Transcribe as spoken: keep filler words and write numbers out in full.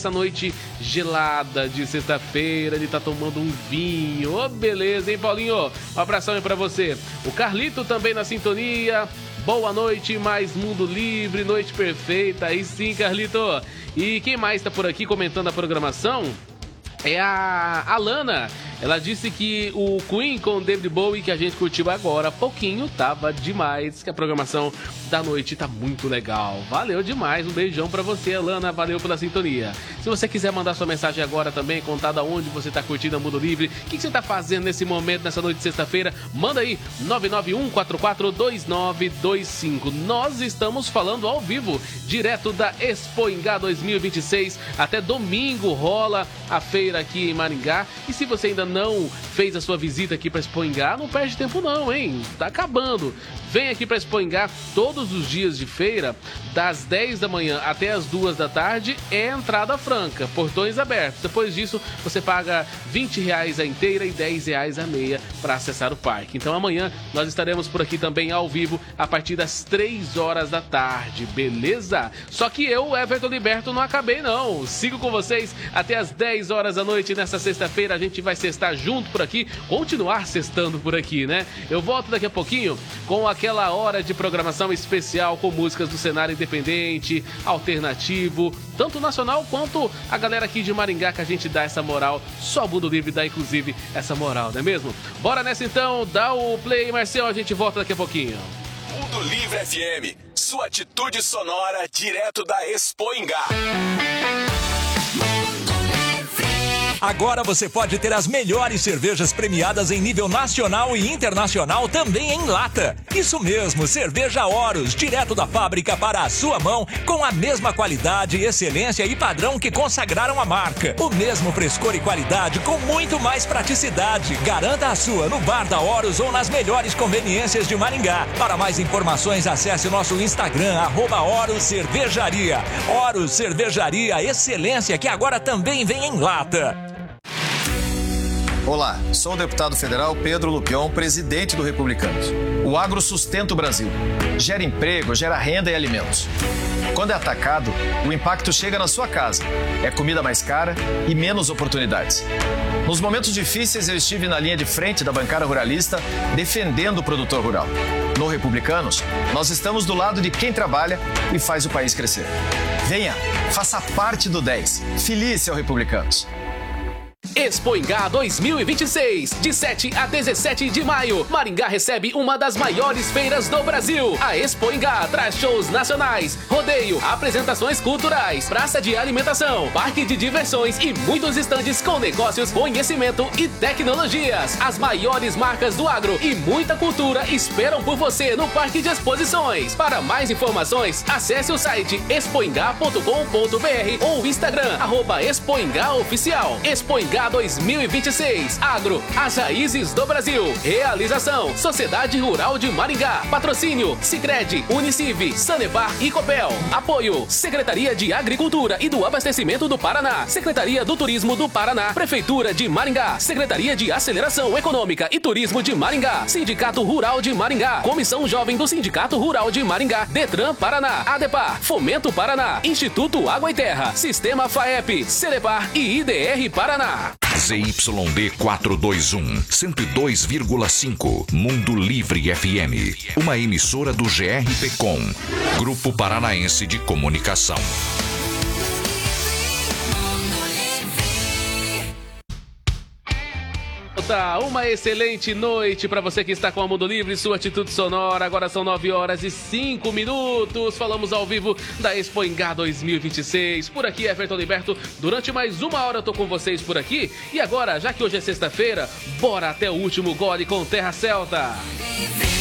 nessa noite gelada de sexta-feira, ele tá tomando um vinho. Ô, beleza, hein, Paulinho? Um abração aí pra você. O Carlito também na sintonia. Boa noite, mais Mundo Livre, noite perfeita. Aí sim, Carlito. E quem mais tá por aqui comentando a programação é a Alana. Ela disse que o Queen com David Bowie, que a gente curtiu agora há pouquinho, tava demais, que a programação da noite tá muito legal. Valeu demais, um beijão pra você, Alana, valeu pela sintonia. Se você quiser mandar sua mensagem agora também, contar da onde você tá curtindo a Mundo Livre, o que, que você tá fazendo nesse momento, nessa noite de sexta-feira, manda aí, nove nove um quatro quatro dois nove dois cinco. Nós estamos falando ao vivo, direto da Expoingá dois mil e vinte e seis, até domingo rola a feira aqui em Maringá, e se você ainda não fez a sua visita aqui para Expoingá, não perde tempo não, hein? Tá acabando. Vem aqui para Expoingá todos os dias de feira, das dez da manhã até as duas da tarde, é entrada franca, portões abertos. Depois disso, você paga vinte reais a inteira e dez reais a meia para acessar o parque. Então amanhã nós estaremos por aqui também ao vivo a partir das três horas da tarde, beleza? Só que eu, Everton Liberto, não acabei não. Sigo com vocês até as dez horas da noite nessa sexta-feira. A gente vai sextar junto por aqui, continuar sextando por aqui, né? Eu volto daqui a pouquinho com aquela hora de programação especial com músicas do cenário independente, alternativo, tanto nacional quanto a galera aqui de Maringá, que a gente dá essa moral. Só o Mundo Livre dá, inclusive, essa moral, não é mesmo? Bora nessa então, dá o play, Marcel, a gente volta daqui a pouquinho. Mundo Livre F M, sua atitude sonora direto da Expoingá. Agora você pode ter as melhores cervejas premiadas em nível nacional e internacional também em lata. Isso mesmo, cerveja Horus, direto da fábrica para a sua mão, com a mesma qualidade, excelência e padrão que consagraram a marca. O mesmo frescor e qualidade com muito mais praticidade. Garanta a sua no bar da Horus ou nas melhores conveniências de Maringá. Para mais informações, acesse nosso Instagram, arroba Horus Cervejaria. Horus Cervejaria, excelência que agora também vem em lata. Olá, sou o deputado federal Pedro Lupion, presidente do Republicanos. O agro sustenta o Brasil, gera emprego, gera renda e alimentos. Quando é atacado, o impacto chega na sua casa. É comida mais cara e menos oportunidades. Nos momentos difíceis, eu estive na linha de frente da bancada ruralista, defendendo o produtor rural. No Republicanos, nós estamos do lado de quem trabalha e faz o país crescer. Venha, faça parte do dez. Feliz ao Republicanos. Expoingá dois mil e vinte e seis, de sete a dezessete de maio, Maringá recebe uma das maiores feiras do Brasil. A Expoingá traz shows nacionais, rodeio, apresentações culturais, praça de alimentação, parque de diversões e muitos estandes com negócios, conhecimento e tecnologias. As maiores marcas do agro e muita cultura esperam por você no Parque de Exposições. Para mais informações, acesse o site expoingá ponto com ponto br ou o Instagram, arroba Expoingá Oficial. Expoingá dois mil e vinte e seis. Agro, as raízes do Brasil. Realização, Sociedade Rural de Maringá. Patrocínio, Sicredi, Uniciv, Sanepar e Copel. Apoio, Secretaria de Agricultura e do Abastecimento do Paraná. Secretaria do Turismo do Paraná. Prefeitura de Maringá. Secretaria de Aceleração Econômica e Turismo de Maringá. Sindicato Rural de Maringá. Comissão Jovem do Sindicato Rural de Maringá. Detran Paraná. Adepar, Fomento Paraná. Instituto Água e Terra. Sistema FAEP, Celepar e I D R Paraná. Z Y D quatrocentos e vinte e um, cento e dois vírgula cinco, Mundo Livre F M, uma emissora do G R P Com, Grupo Paranaense de Comunicação. Uma excelente noite para você que está com a Mundo Livre, sua atitude sonora. Agora são nove horas e cinco minutos. Falamos ao vivo da Expoingá dois mil e vinte e seis. Por aqui, Everton Liberto. Durante mais uma hora eu tô com vocês por aqui. E agora, já que hoje é sexta-feira, bora até o último gole com Terra Celta.